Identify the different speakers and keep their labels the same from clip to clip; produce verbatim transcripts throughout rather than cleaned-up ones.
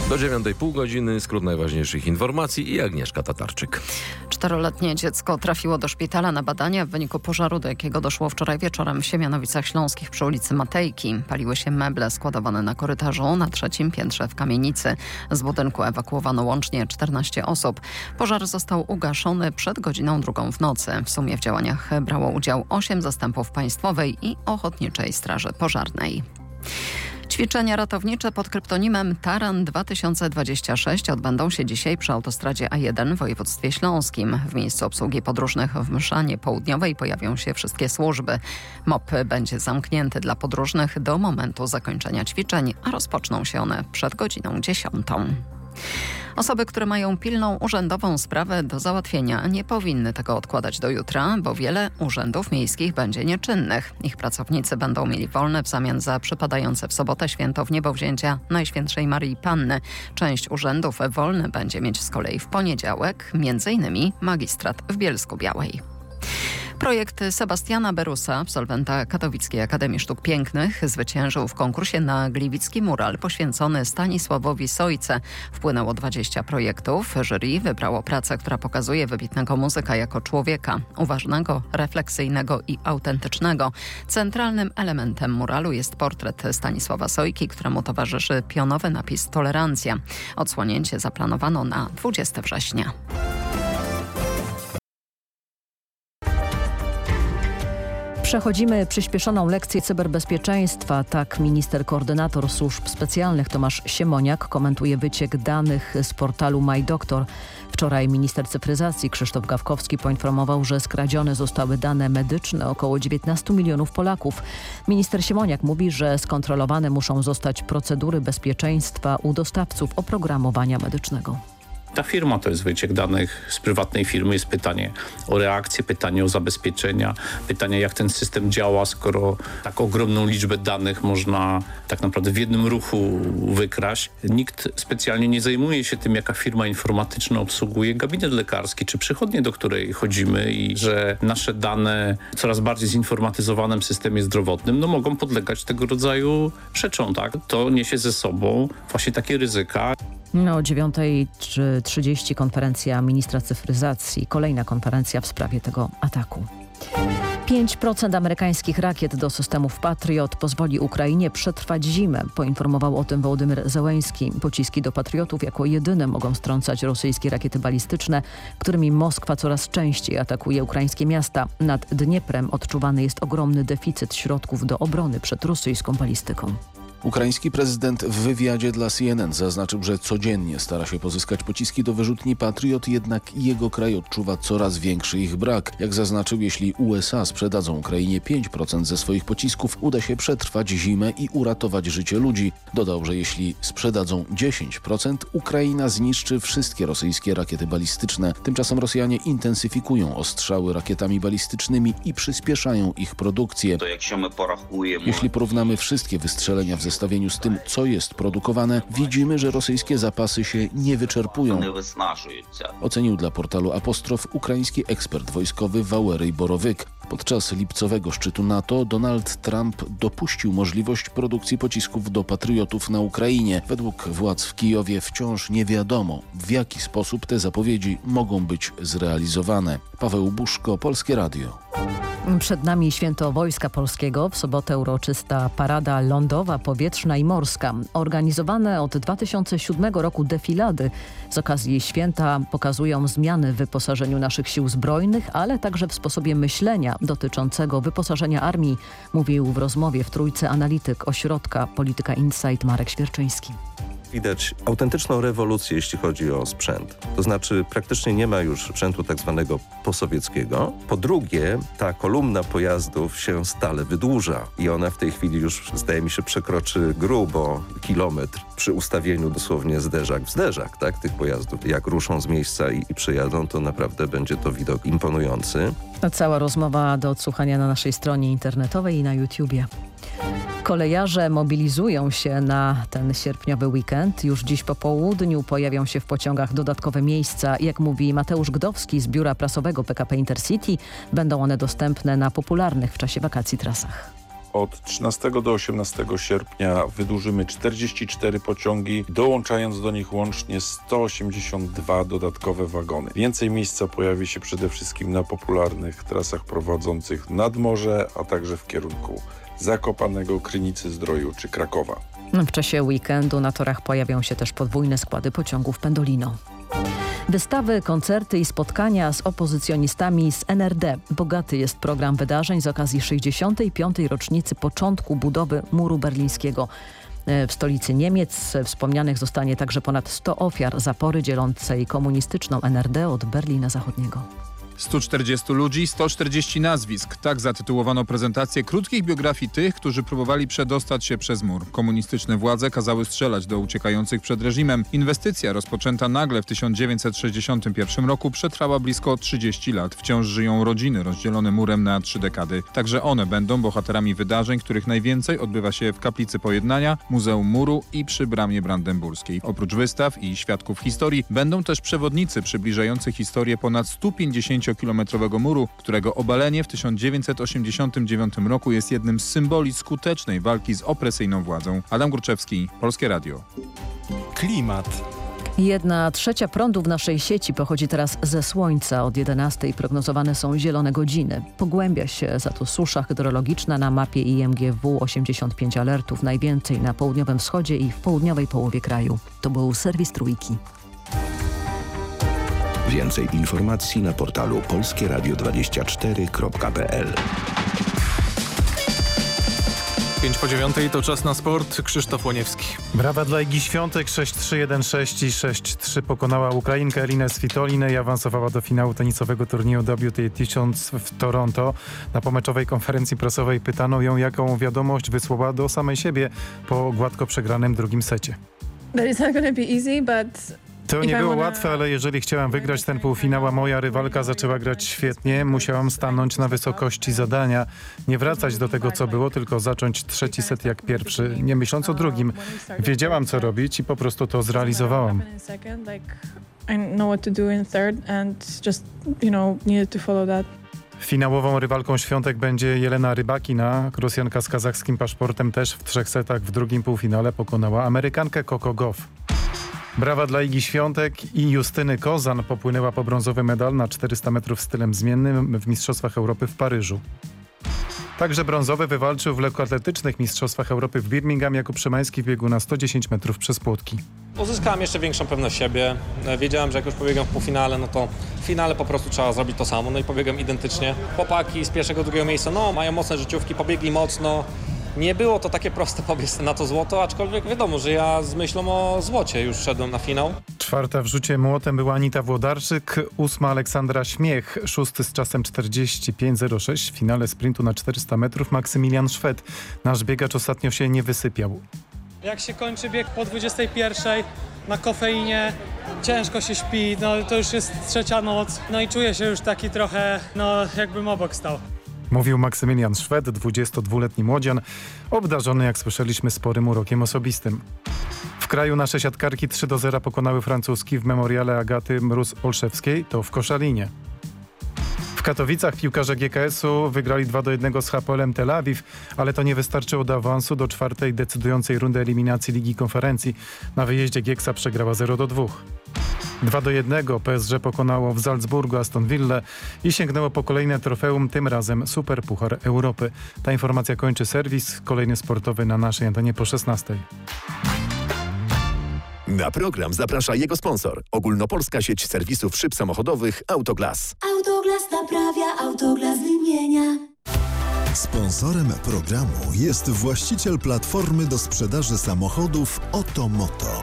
Speaker 1: Do dziewiątej pół godziny, skrót najważniejszych informacji i Agnieszka Tatarczyk.
Speaker 2: Czteroletnie dziecko trafiło do szpitala na badania w wyniku pożaru, do jakiego doszło wczoraj wieczorem w Siemianowicach Śląskich przy ulicy Matejki. Paliły się meble składowane na korytarzu na trzecim piętrze w kamienicy. Z budynku ewakuowano łącznie czternaście osób. Pożar został ugaszony przed godziną drugą w nocy. W sumie w działaniach brało udział osiem zastępów Państwowej i Ochotniczej Straży Pożarnej. Ćwiczenia ratownicze pod kryptonimem Taran dwa tysiące dwadzieścia sześć odbędą się dzisiaj przy autostradzie A jeden w województwie śląskim. W miejscu obsługi podróżnych w Mszanie Południowej pojawią się wszystkie służby. M O P będzie zamknięty dla podróżnych do momentu zakończenia ćwiczeń, a rozpoczną się one przed godziną dziesiątą. Osoby, które mają pilną urzędową sprawę do załatwienia, nie powinny tego odkładać do jutra, bo wiele urzędów miejskich będzie nieczynnych. Ich pracownicy będą mieli wolne w zamian za przypadające w sobotę święto wniebowzięcia Najświętszej Maryi Panny. Część urzędów wolne będzie mieć z kolei w poniedziałek, między innymi magistrat w Bielsku-Białej. Projekt Sebastiana Berusa, absolwenta Katowickiej Akademii Sztuk Pięknych, zwyciężył w konkursie na gliwicki mural poświęcony Stanisławowi Sojce. Wpłynęło dwadzieścia projektów. Jury wybrało pracę, która pokazuje wybitnego muzyka jako człowieka, uważnego, refleksyjnego i autentycznego. Centralnym elementem muralu jest portret Stanisława Sojki, któremu towarzyszy pionowy napis Tolerancja. Odsłonięcie zaplanowano na dwudziestego września.
Speaker 3: Przechodzimy przyspieszoną lekcję cyberbezpieczeństwa. Tak minister koordynator służb specjalnych Tomasz Siemoniak komentuje wyciek danych z portalu MyDoktor. Wczoraj minister cyfryzacji Krzysztof Gawkowski poinformował, że skradzione zostały dane medyczne około dziewiętnastu milionów Polaków. Minister Siemoniak mówi, że skontrolowane muszą zostać procedury bezpieczeństwa u dostawców oprogramowania medycznego.
Speaker 4: Ta firma to jest wyciek danych z prywatnej firmy. Jest pytanie o reakcję, pytanie o zabezpieczenia, pytanie jak ten system działa, skoro tak ogromną liczbę danych można tak naprawdę w jednym ruchu wykraść. Nikt specjalnie nie zajmuje się tym, jaka firma informatyczna obsługuje gabinet lekarski czy przychodnię, do której chodzimy i że nasze dane w coraz bardziej zinformatyzowanym systemie zdrowotnym no, mogą podlegać tego rodzaju rzeczom. Tak? To niesie ze sobą właśnie takie ryzyka.
Speaker 3: No, o dziewiątej trzydzieści konferencja ministra cyfryzacji. Kolejna konferencja w sprawie tego ataku. pięć procent amerykańskich rakiet do systemów Patriot pozwoli Ukrainie przetrwać zimę. Poinformował o tym Wołodymyr Zełenski. Pociski do Patriotów jako jedyne mogą strącać rosyjskie rakiety balistyczne, którymi Moskwa coraz częściej atakuje ukraińskie miasta. Nad Dnieprem odczuwany jest ogromny deficyt środków do obrony przed rosyjską balistyką.
Speaker 5: Ukraiński prezydent w wywiadzie dla C N N zaznaczył, że codziennie stara się pozyskać pociski do wyrzutni Patriot, jednak jego kraj odczuwa coraz większy ich brak. Jak zaznaczył, jeśli U S A sprzedadzą Ukrainie pięć procent ze swoich pocisków, uda się przetrwać zimę i uratować życie ludzi. Dodał, że jeśli sprzedadzą dziesięć procent, Ukraina zniszczy wszystkie rosyjskie rakiety balistyczne. Tymczasem Rosjanie intensyfikują ostrzały rakietami balistycznymi i przyspieszają ich produkcję. Jeśli porównamy wszystkie wystrzelenia w zestawieniu z tym, co jest produkowane, widzimy, że rosyjskie zapasy się nie wyczerpują. Ocenił dla portalu Apostrof ukraiński ekspert wojskowy Wałeryj Borowyk. Podczas lipcowego szczytu NATO Donald Trump dopuścił możliwość produkcji pocisków do Patriotów na Ukrainie. Według władz w Kijowie wciąż nie wiadomo, w jaki sposób te zapowiedzi mogą być zrealizowane. Paweł Buszko, Polskie Radio.
Speaker 3: Przed nami święto Wojska Polskiego. W sobotę uroczysta parada lądowa, powietrzna i morska. Organizowane od dwa tysiące siódmego roku defilady z okazji święta pokazują zmiany w wyposażeniu naszych sił zbrojnych, ale także w sposobie myślenia dotyczącego wyposażenia armii, mówił w rozmowie w Trójce analityk ośrodka Polityka Insight Marek Świerczyński.
Speaker 6: Widać autentyczną rewolucję, jeśli chodzi o sprzęt. To znaczy praktycznie nie ma już sprzętu tak zwanego posowieckiego. Po drugie, ta kolumna pojazdów się stale wydłuża i ona w tej chwili już, zdaje mi się, przekroczy grubo kilometr przy ustawieniu dosłownie zderzak w zderzak, tak, tych pojazdów. Jak ruszą z miejsca i, i przejadą, to naprawdę będzie to widok imponujący.
Speaker 3: Cała rozmowa do odsłuchania na naszej stronie internetowej i na YouTubie. Kolejarze mobilizują się na ten sierpniowy weekend. Już dziś po południu pojawią się w pociągach dodatkowe miejsca. Jak mówi Mateusz Gdowski z biura prasowego P K P Intercity, będą one dostępne na popularnych w czasie wakacji trasach.
Speaker 7: Od trzynastego do osiemnastego sierpnia wydłużymy czterdzieści cztery pociągi, dołączając do nich łącznie sto osiemdziesiąt dwa dodatkowe wagony. Więcej miejsca pojawi się przede wszystkim na popularnych trasach prowadzących nad morze, a także w kierunku Zakopanego, Krynicy-Zdroju czy Krakowa.
Speaker 3: W czasie weekendu na torach pojawią się też podwójne składy pociągów Pendolino. Wystawy, koncerty i spotkania z opozycjonistami z N R D. Bogaty jest program wydarzeń z okazji sześćdziesiątej piątej rocznicy początku budowy muru berlińskiego. W stolicy Niemiec wspomnianych zostanie także ponad sto ofiar zapory dzielącej komunistyczną N R D od Berlina Zachodniego.
Speaker 8: stu czterdziestu ludzi, sto czterdzieści nazwisk. Tak zatytułowano prezentację krótkich biografii tych, którzy próbowali przedostać się przez mur. Komunistyczne władze kazały strzelać do uciekających przed reżimem. Inwestycja rozpoczęta nagle w tysiąc dziewięćset sześćdziesiątym pierwszym roku przetrwała blisko trzydzieści lat. Wciąż żyją rodziny rozdzielone murem na trzy dekady. Także one będą bohaterami wydarzeń, których najwięcej odbywa się w Kaplicy Pojednania, Muzeum Muru i przy Bramie Brandenburskiej. Oprócz wystaw i świadków historii będą też przewodnicy przybliżający historię ponad stu pięćdziesięciu kilometrowego muru, którego obalenie w tysiąc dziewięćset osiemdziesiątym dziewiątym roku jest jednym z symboli skutecznej walki z opresyjną władzą. Adam Górczewski, Polskie Radio.
Speaker 9: Klimat.
Speaker 3: Jedna trzecia prądu w naszej sieci pochodzi teraz ze słońca. Od jedenastej prognozowane są zielone godziny. Pogłębia się za to susza hydrologiczna. Na mapie I M G W osiemdziesiąt pięć alertów, najwięcej na południowym wschodzie i w południowej połowie kraju. To był serwis Trójki.
Speaker 10: Więcej informacji na portalu polskie radio dwadzieścia cztery kropka p l.
Speaker 9: pięć po dziewiątej to czas na sport. Krzysztof Łoniewski.
Speaker 11: Brawa dla Igi Świątek. sześć trzy, jeden sześć i sześć trzy pokonała Ukrainkę Elinę Svitolinę i awansowała do finału tenisowego turnieju W T tysiąc w Toronto. Na pomeczowej konferencji prasowej pytano ją, jaką wiadomość wysłała do samej siebie po gładko przegranym drugim secie. To nie było łatwe, ale jeżeli chciałam wygrać ten półfinał, a moja rywalka zaczęła grać świetnie, musiałam stanąć na wysokości zadania, nie wracać do tego, co było, tylko zacząć trzeci set jak pierwszy, nie myśląc o drugim. Wiedziałam, co robić i po prostu to zrealizowałam. Finałową rywalką Świątek będzie Jelena Rybakina. Rosjanka z kazachskim paszportem też w trzech setach w drugim półfinale pokonała Amerykankę Coco Gauff. Brawa dla Igi Świątek i Justyny Kozan. Popłynęła po brązowy medal na czterysta metrów stylem zmiennym w Mistrzostwach Europy w Paryżu. Także brązowy wywalczył w lekkoatletycznych Mistrzostwach Europy w Birmingham Jakub Szymański w biegu na sto dziesięć metrów przez płotki.
Speaker 12: Uzyskałem jeszcze większą pewność siebie. Wiedziałem, że jak już pobiegam w półfinale, no to w finale po prostu trzeba zrobić to samo. No i pobiegam identycznie. Chłopaki z pierwszego, drugiego miejsca, no mają mocne życiówki, pobiegli mocno. Nie było to takie proste pobiec na to złoto, aczkolwiek wiadomo, że ja z myślą o złocie już szedłem na finał.
Speaker 11: Czwarta w rzucie młotem była Anita Włodarczyk, ósma Aleksandra Śmiech, szósty z czasem czterdzieści pięć zero sześć. W finale sprintu na czterysta metrów Maksymilian Szwed. Nasz biegacz ostatnio się nie wysypiał.
Speaker 13: Jak się kończy bieg po dwudziestej pierwszej na kofeinie, ciężko się śpi, no to już jest trzecia noc, no i czuję się już taki trochę, no jakbym obok stał.
Speaker 11: Mówił Maksymilian Szwed, dwudziestodwuletni młodzian, obdarzony, jak słyszeliśmy, sporym urokiem osobistym. W kraju nasze siatkarki trzy do zera pokonały francuski w memoriale Agaty Mróz-Olszewskiej, to w Koszalinie. W Katowicach piłkarze G K S-u wygrali dwa do jednego z Hapoelem Tel Awiw, ale to nie wystarczyło do awansu do czwartej decydującej rundy eliminacji Ligi Konferencji. Na wyjeździe Gieksa przegrała zero do dwóch. dwa do jednego P S G pokonało w Salzburgu Aston Villę i sięgnęło po kolejne trofeum, tym razem Superpuchar Europy. Ta informacja kończy serwis, kolejny sportowy na naszej antenie po szesnastej.
Speaker 10: Na program zaprasza jego sponsor. Ogólnopolska sieć serwisów szyb samochodowych Autoglas.
Speaker 14: Autoglas naprawia, Autoglas wymienia.
Speaker 15: Sponsorem programu jest właściciel platformy do sprzedaży samochodów Otomoto.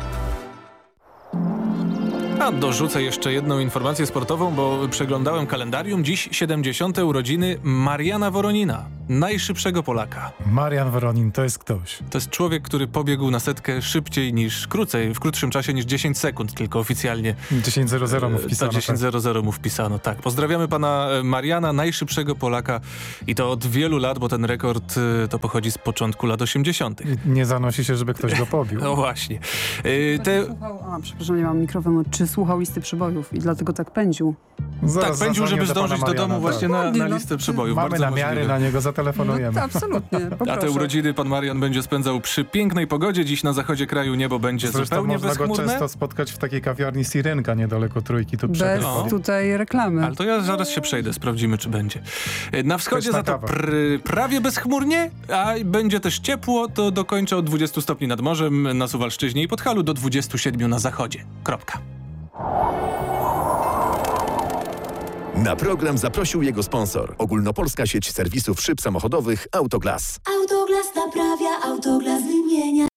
Speaker 9: A dorzucę jeszcze jedną informację sportową, bo przeglądałem kalendarium. Dziś siedemdziesiąte urodziny Mariana Woronina, najszybszego Polaka.
Speaker 11: Marian Woronin to jest ktoś.
Speaker 9: To jest człowiek, który pobiegł na setkę szybciej niż, krócej, w krótszym czasie niż dziesięć sekund, tylko oficjalnie.
Speaker 11: dziesięć zero zero mu wpisano.
Speaker 9: dziesięć zero zero mu wpisano, tak. Pozdrawiamy pana Mariana, najszybszego Polaka i to od wielu lat, bo ten rekord to pochodzi z początku lat osiemdziesiątych.
Speaker 11: Nie zanosi się, żeby ktoś go pobił.
Speaker 9: No właśnie. Te...
Speaker 16: Słuchał, a, przepraszam, nie mam mikrofonu. Czy słuchał listy przebojów i dlatego tak pędził?
Speaker 11: Zaraz
Speaker 8: tak, pędził, żeby
Speaker 11: zadzwonię do pana
Speaker 8: zdążyć do domu
Speaker 11: Mariana,
Speaker 8: właśnie
Speaker 11: tak.
Speaker 8: na, na listę przebojów.
Speaker 11: Mamy
Speaker 8: Bardzo
Speaker 11: namiary
Speaker 8: możliwe.
Speaker 11: na niego, zatelefonujemy.
Speaker 16: No, absolutnie,
Speaker 8: A te
Speaker 16: poproszę.
Speaker 8: urodziny pan Marian będzie spędzał przy pięknej pogodzie. Dziś na zachodzie kraju niebo będzie
Speaker 11: Zresztą
Speaker 8: zupełnie
Speaker 11: można go
Speaker 8: bezchmurne.
Speaker 11: często spotkać w takiej kawiarni Sirenka niedaleko Trójki. Tu
Speaker 16: Bez
Speaker 11: przed-
Speaker 16: tutaj reklamy.
Speaker 8: Ale to ja zaraz się przejdę, sprawdzimy, czy będzie. Na wschodzie
Speaker 11: Pyszna
Speaker 8: za to
Speaker 11: kawa.
Speaker 8: pr- prawie bezchmurnie, a będzie też ciepło, to dokończę od dwudziestu stopni nad morzem, na Suwalszczyźnie i Podhalu do dwudziestu siedmiu na zachodzie. Kropka.
Speaker 10: Na program zaprosił jego sponsor. Ogólnopolska sieć serwisów szyb samochodowych Autoglas.
Speaker 14: Autoglas naprawia, Autoglas wymienia.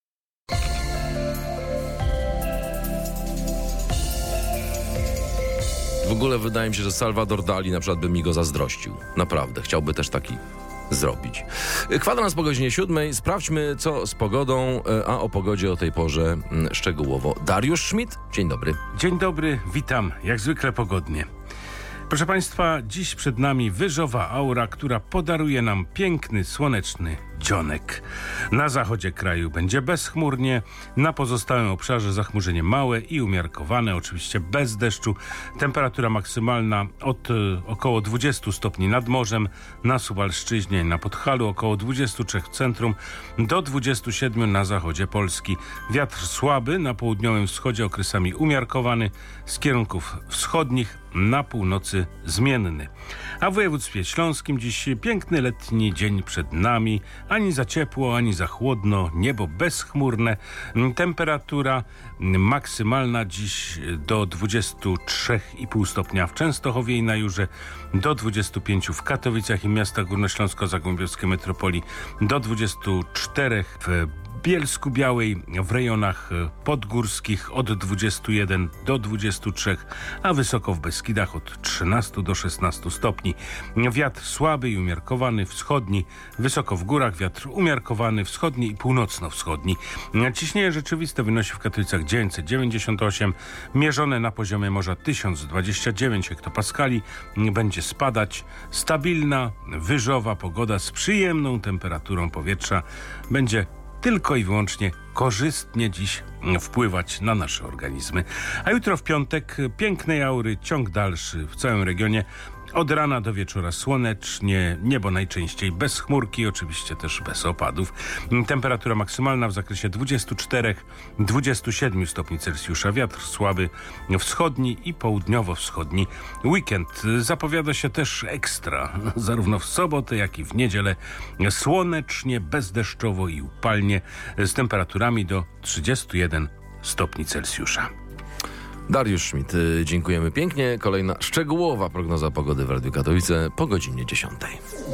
Speaker 1: W ogóle wydaje mi się, że Salvador Dali na przykład by mi go zazdrościł. Naprawdę, chciałby też taki zrobić. Kwadrans po godzinie siódmej. Sprawdźmy, co z pogodą, a o pogodzie o tej porze mm, szczegółowo. Dariusz Schmidt, dzień dobry.
Speaker 17: Dzień dobry, witam, jak zwykle pogodnie. Proszę Państwa, dziś przed nami wyżowa aura, która podaruje nam piękny, słoneczny dzionek. Na zachodzie kraju będzie bezchmurnie, na pozostałym obszarze zachmurzenie małe i umiarkowane, oczywiście bez deszczu. Temperatura maksymalna od y, około dwudziestu stopni nad morzem, na Suwalszczyźnie i na Podhalu, około dwudziestu trzech w centrum, do dwudziestu siedmiu na zachodzie Polski. Wiatr słaby, na południowym wschodzie okresami umiarkowany, z kierunków wschodnich, na północy zmienny. A w województwie śląskim dziś piękny letni dzień przed nami. Ani za ciepło, ani za chłodno, niebo bezchmurne. Temperatura maksymalna dziś do dwudziestu trzech i pół stopnia w Częstochowie i na Jurze, do dwudziestu pięciu w Katowicach i miastach górnośląsko-zagłębiowskiej metropolii, do dwudziestu czterech w Bielsku Białej, w rejonach podgórskich od dwudziestu jeden do dwudziestu trzech, a wysoko w Beskidach od trzynastu do szesnastu stopni. Wiatr słaby i umiarkowany wschodni, wysoko w górach wiatr umiarkowany wschodni i północno-wschodni. Ciśnienie rzeczywiste wynosi w Katowicach dziewięćset dziewięćdziesiąt osiem, mierzone na poziomie morza tysiąc dwadzieścia dziewięć hektopaskali. Będzie spadać. Stabilna, wyżowa pogoda z przyjemną temperaturą powietrza będzie tylko i wyłącznie korzystnie dziś wpływać na nasze organizmy. A jutro w piątek pięknej aury, ciąg dalszy w całym regionie. Od rana do wieczora słonecznie, niebo najczęściej bez chmurki, oczywiście też bez opadów. Temperatura maksymalna w zakresie dwudziestu czterech do dwudziestu siedmiu stopni Celsjusza. Wiatr słaby wschodni i południowo-wschodni. Weekend zapowiada się też ekstra, zarówno w sobotę, jak i w niedzielę. Słonecznie, bezdeszczowo i upalnie, z temperaturami do trzydziestu jeden stopni Celsjusza.
Speaker 1: Dariusz Schmidt, y, dziękujemy pięknie. Kolejna szczegółowa prognoza pogody w Radiu Katowice po godzinie dziesiątej.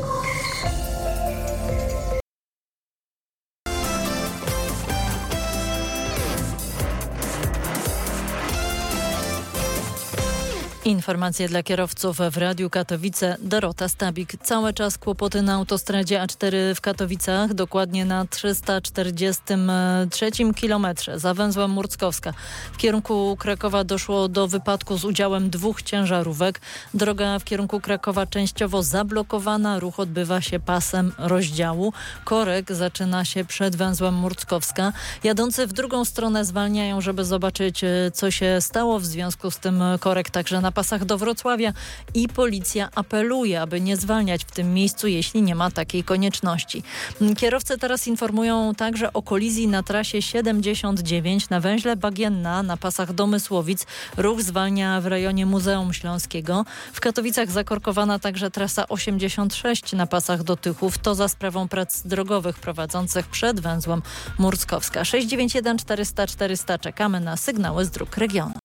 Speaker 18: Informacje dla kierowców w Radiu Katowice. Dorota Stabik. Cały czas kłopoty na autostradzie A cztery w Katowicach, dokładnie na trzysta czterdziestym trzecim kilometrze za węzłem Murckowska. W kierunku Krakowa doszło do wypadku z udziałem dwóch ciężarówek. Droga w kierunku Krakowa częściowo zablokowana. Ruch odbywa się pasem rozdziału. Korek zaczyna się przed węzłem Murckowska. Jadący w drugą stronę zwalniają, żeby zobaczyć, co się stało. W związku z tym korek także na pasach do Wrocławia i policja apeluje, aby nie zwalniać w tym miejscu, jeśli nie ma takiej konieczności. Kierowcy teraz informują także o kolizji na trasie siedemdziesiąt dziewięć na węźle Bagienna na pasach do Mysłowic. Ruch zwalnia w rejonie Muzeum Śląskiego. W Katowicach zakorkowana także trasa osiemdziesiąt sześć na pasach do Tychów. To za sprawą prac drogowych prowadzących przed węzłem Murckowska. sześć dziewięć jeden czterysta czterysta. Czekamy na sygnały z dróg regionu.